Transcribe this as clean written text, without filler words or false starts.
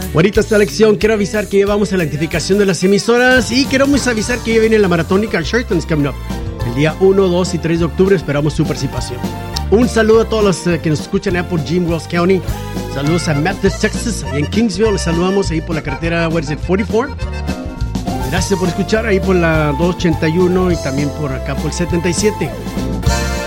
Ahorita esta lección quiero avisar que llevamos a la identificación de las emisoras y queremos avisar que ya viene la maratónica Sherton's coming up. El día 1, 2 y 3 de octubre esperamos su participación. Un saludo a todos los que nos escuchan allá por Jim Wells County. Saludos a Memphis, Texas, y en Kingsville. Les saludamos ahí por la carretera, what is it, 44. Gracias por escuchar ahí por la 281 y también por acá por el 77.